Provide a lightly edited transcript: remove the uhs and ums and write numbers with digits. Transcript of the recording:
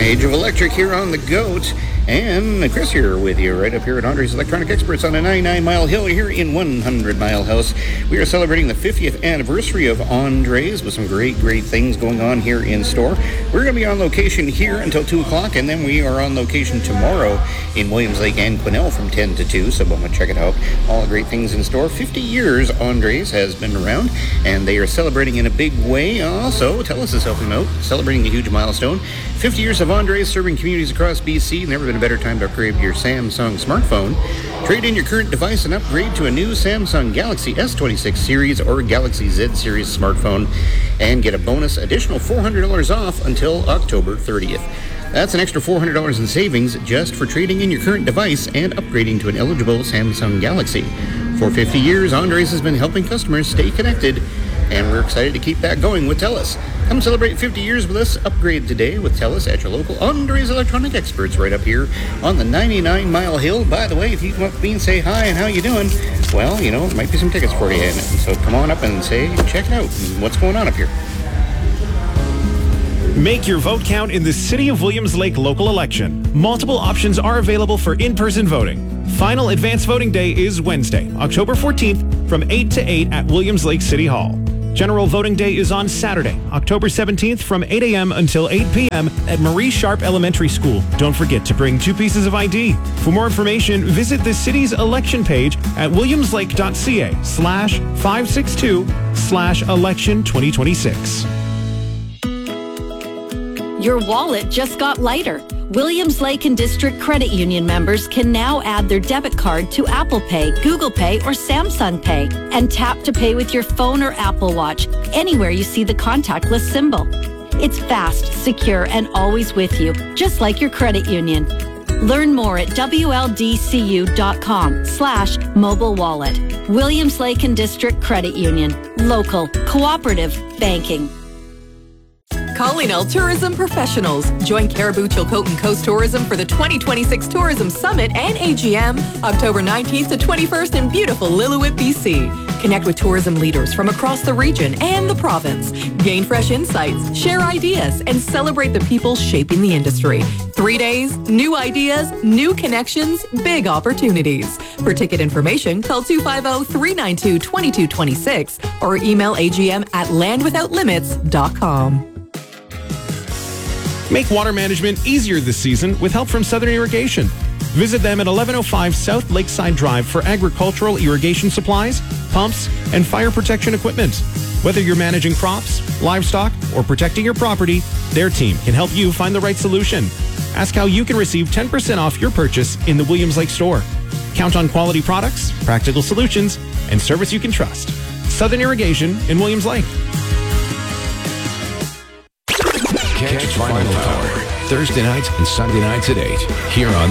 Age of Electric here on The Goat. And Chris here with you right up here at Andre's Electronic Experts on a 99 Mile Hill here in 100 Mile House. We are celebrating the 50th anniversary of Andres with some great things going on here in store. We're going to be on location here until 2 o'clock, and then we are on location tomorrow in Williams Lake and Quesnel from 10 to 2, so we'll check it out. All the great things in store. 50 years Andres has been around, and they are celebrating in a big way. Also, TELUS is helping out, celebrating a huge milestone. 50 years of Andres serving communities across BC. Never been a better time to upgrade your Samsung smartphone. Trade in your current device and upgrade to a new Samsung Galaxy S26 series or Galaxy Z series smartphone and get a bonus additional $400 off until October 30th. That's an extra $400 in savings just for trading in your current device and upgrading to an eligible Samsung Galaxy. For 50 years, Andres has been helping customers stay connected, and we're excited to keep that going with TELUS. Come celebrate 50 years with us. Upgrade today with TELUS at your local Andres Electronic Experts right up here on the 99 Mile Hill. By the way, if you come up to me and say hi and how you doing, well, there might be some tickets for you. And so come on up and check it out. What's going on up here? Make your vote count in the City of Williams Lake local election. Multiple options are available for in-person voting. Final advance voting day is Wednesday, October 14th from 8 to 8 at Williams Lake City Hall. General voting day is on Saturday, October 17th from 8 a.m. until 8 p.m. at Marie Sharp Elementary School. Don't forget to bring 2 pieces of ID. For more information, visit the city's election page at williamslake.ca/562/election2026. Your wallet just got lighter. Williams Lake and District Credit Union members can now add their debit card to Apple Pay, Google Pay, or Samsung Pay and tap to pay with your phone or Apple Watch anywhere you see the contactless symbol. It's fast, secure, and always with you, just like your credit union. Learn more at wldcu.com/mobile wallet. Williams Lake and District Credit Union. Local, cooperative banking. Calling all tourism professionals. Join Caribou Chilcotin Coast Tourism for the 2026 Tourism Summit and AGM, October 19th to 21st in beautiful Lillooet, BC. Connect with tourism leaders from across the region and the province. Gain fresh insights, share ideas, and celebrate the people shaping the industry. 3 days, new ideas, new connections, big opportunities. For ticket information, call 250-392-2226 or email agm@landwithoutlimits.com. Make water management easier this season with help from Southern Irrigation. Visit them at 1105 South Lakeside Drive for agricultural irrigation supplies, pumps, and fire protection equipment. Whether you're managing crops, livestock, or protecting your property, their team can help you find the right solution. Ask how you can receive 10% off your purchase in the Williams Lake store. Count on quality products, practical solutions, and service you can trust. Southern Irrigation in Williams Lake. Catch Final Hour Thursday nights and Sunday nights at 8 here on